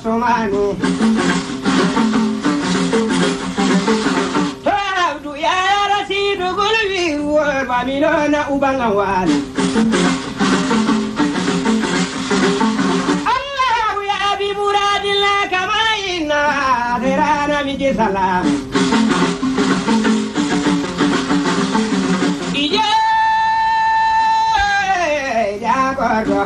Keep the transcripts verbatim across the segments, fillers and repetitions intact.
somano Abdu ya rasidu gulbi wa babilona ubanga wani Allah ya bi muradillah kama inna dirana mi salam Ije ya gordo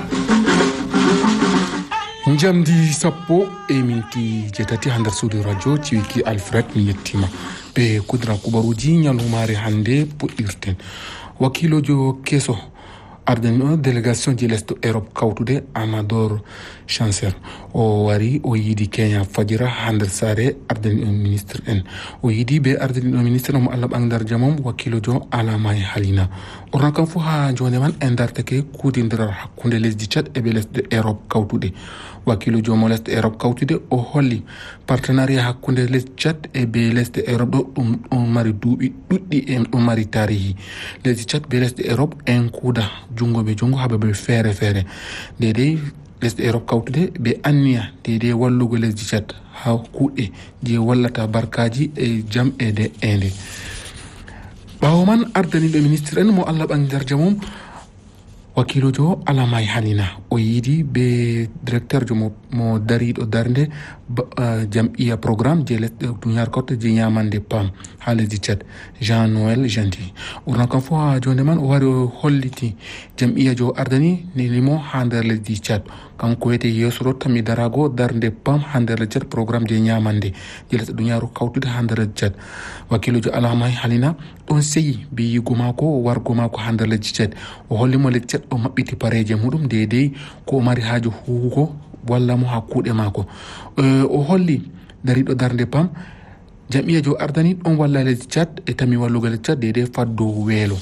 Njamdi sappo e minti jetati handar suudu radio ci wiki Alfred mi yettima be kudra kubaruji nyalumare hande puɗɗirten wakilojo keso ardeno délégation de l'Est Europe kawtude Amador Chancer o wari o yidi Kenya fajira handar sare ardeno ministre en o yidi be ardeno ministre mo Allah bangdar jamom wakilojo alamay halina orna kam fu ha jone man endartake kudindrar hakkunde lesdi Chad e be lesdi Europe kawtude wakilojo mo lesdi Europe kawtude o holli partenariat hakkunde lesdi Chad e be lesdi Europe do dum on mari duubi duddi en on mari tarihi lesdi Chad be lesdi Europe en kuda jungo be jungo hababe fere fere dede lesdi Europe kawtude be anniya dede wallugo lesdi Chad ha kuude je wallata barkaji e jam e de ende bawo man ardani le ministre en mo Allah bangdar jamum wakilojo alamay halina o yidi be directeur jo mo, mo darido darnde uh, jam'iya programme je lesde dunyar korte je nyamande pam ha lesdi Chad Jean Noël Gentil urna kan fo jonde man o wari o holliti jam'iya jo ardani ni limo ha nder lesdi Chad kanko wete yesoro tammi darago darnde pam ha nder lesdi Chad programme je nyamande je lesde dunyaru kawtude ha nder lesdi Chad wakilojo alamay halina don seyi bi yiguma ko wargo mako ha nder lesdi Chad o holli mo lesdi Chad o mabbiti pareje mudum dedei ko mari haaju huugo walla mo hakkude mako e o holli darido darnde pam jamiya jo ardani don walla lesdi Chad e tami wallugo lesdi Chad dedei faddo welo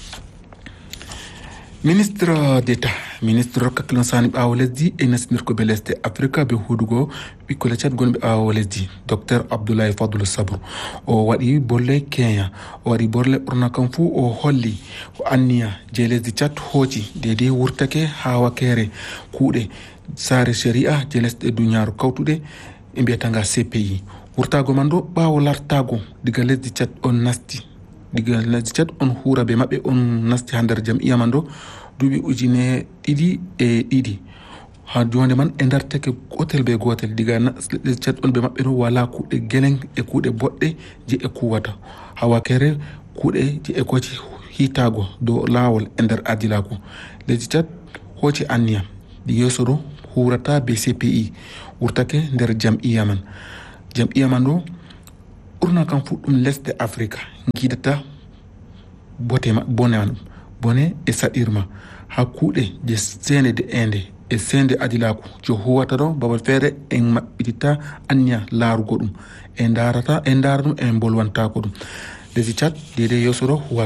ministre d'état ministre kaklan sani bawo lesdi e nasnir ko be lesdi Afrika be hudugo bikko Chad gonbe bawo lesdi docteur Abdoulaye Fadlou Sabr o wadi bolle Kenya o wadi bolle urna kam fu o holli o anniya je lesdi Chad hoci dede wurtake ha wakere kuude sare sharia je lesdi dunyaru kawtude e biatanga C P I wurtago mando bawo lartago diga lesdi Chad on nasti diga lesdi Chad on hura be mabbe on nasti handar jam'iya mando dubi ujine didi e didi ha jonde man e dartake hotel be gotel diga lesdi Chad on be mabbe no wala kuude geleng e kuude bodde je e kuwata hawakere kuude je e koci hitago do lawol e der adilako lesdi Chad hoci anniya di yesoro hurata be C P I wurtake der jam'iya man jam'iya man do urna kan fuddum lesde Afrika ngidata bote bone bone e sadirma hakkude je sene de ende e sende adilako jo huwata do babal fere en mabbitita anya larugo dum e darata e darnu e bolwanta ko dum lesdi Chad dede yosoro